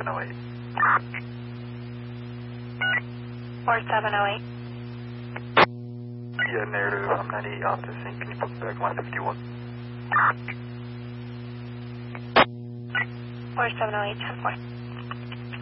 4708. 4708. Yeah, narrative. I'm 98 off the scene. Can you book back 151? 4708, 10-4.